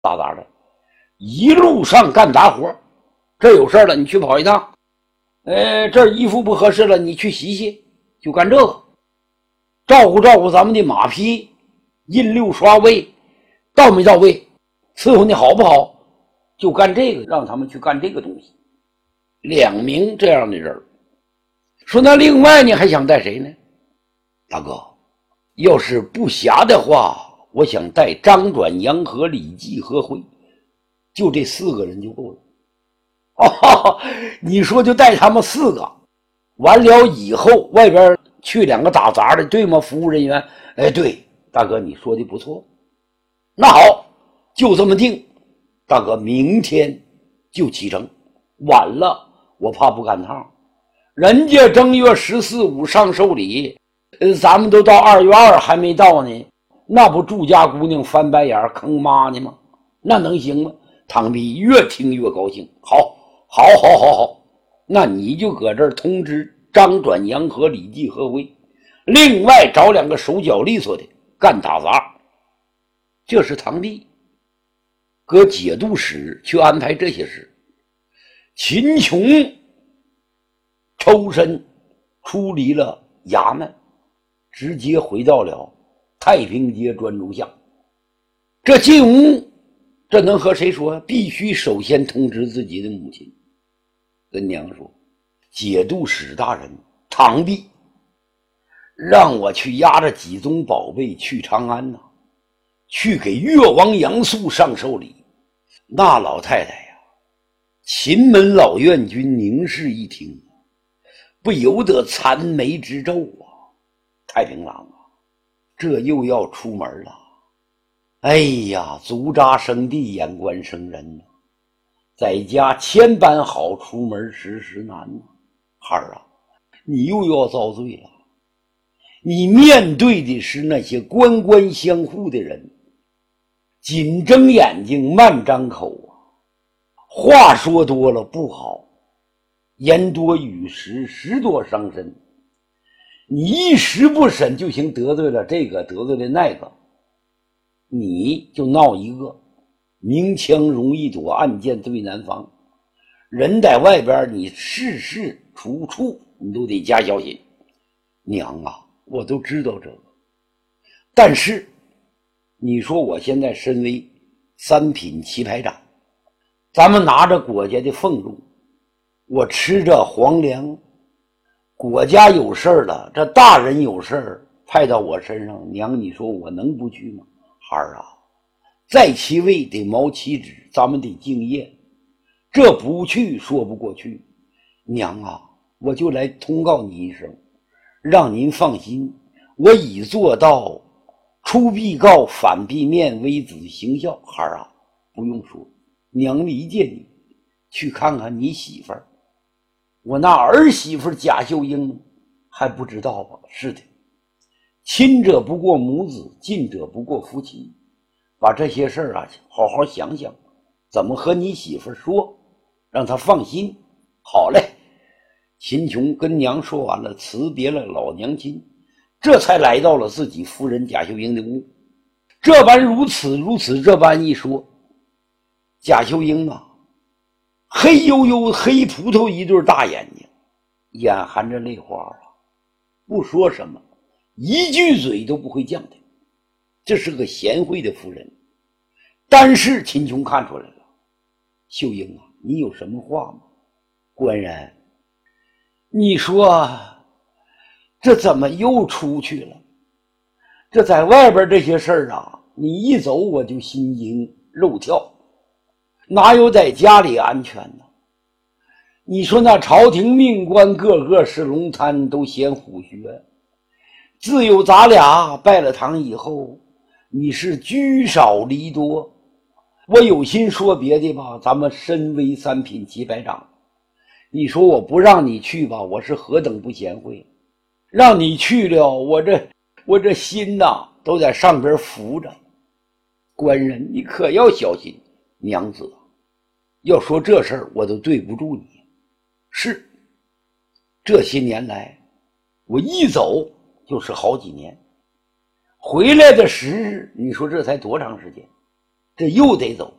打杂的，一路上干杂活，这有事了你去跑一趟，这衣服不合适了你去洗洗，就干这个，照顾照顾咱们的马匹，印六刷位到没到位，伺候你好不好，就干这个，让他们去干这个东西。2名这样的人。说那另外你还想带谁呢？大哥，要是不暇的话，我想带张转、杨和、李继、何辉，就这4个人就够了。你说就带他们4个，完了以后外边去2个打杂的，对吗？服务人员，对，大哥你说的不错。那好，就这么定。大哥，明天就启程，晚了我怕不赶趟。人家正月14、15上寿礼，咱们都到2月2还没到呢，那不祝家姑娘翻白眼坑妈呢吗？那能行吗？唐弼越听越高兴，好，那你就搁这儿通知张转、杨和、李继、何辉，另外找2个手脚利索的干打杂。这是唐弼搁节度使去安排这些事。秦琼抽身出离了衙门，直接回到了太平街专诸巷。这金吾这能和谁说？必须首先通知自己的母亲，跟娘说，节度使大人唐弼让我去押着几宗宝贝去长安去给越王杨素上寿礼。那老太太呀，秦门老院君凝视一听，不由得残眉之皱太平郎这又要出门了。哎呀，足扎生地，眼观生人在家千般好，出门时难孩儿你又要遭罪了。你面对的是那些官官相护的人，紧睁眼睛慢张口话说多了不好，言多语实，时多伤身。你一时不审就行，得罪了这个，得罪了那个，你就闹一个明枪容易躲，暗箭最难防。人在外边，你事事处处你都得加小心。娘我都知道这个，但是你说我现在身为3品棋牌长，咱们拿着国家的俸禄，我吃着皇粮，国家有事了，这大人有事派到我身上，娘你说我能不去吗？孩儿在其位得谋其职，咱们得敬业，这不去说不过去。娘我就来通告你一声，让您放心，我已做到出必告，反必面，微子行孝。孩儿不用说，娘理解你，去看看你媳妇儿。我那儿媳妇贾秀英还不知道吧？是的，亲者不过母子，近者不过夫妻。把这些事儿好好想想，怎么和你媳妇说，让她放心。好嘞。秦琼跟娘说完了，辞别了老娘亲，这才来到了自己夫人贾秀英的屋。这般如此，这般一说，贾秀英黑黝黝黑葡萄一对大眼睛，眼含着泪花不说什么，一句嘴都不会犟的。这是个贤惠的夫人。但是秦琼看出来了，秀英你有什么话吗？官人，你说这怎么又出去了？这在外边这些事儿你一走我就心惊肉跳，哪有在家里安全呢？你说那朝廷命官个个是龙滩，都嫌虎穴。自有咱俩拜了堂以后，你是聚少离多。我有心说别的吧，咱们身为3品棋牌长，你说我不让你去吧，我是何等不贤惠。让你去了，我这心都在上边浮着。官人你可要小心。娘子要说这事儿我都对不住你。是，这些年来我一走就是好几年，回来的时日你说这才多长时间？ 这又得走。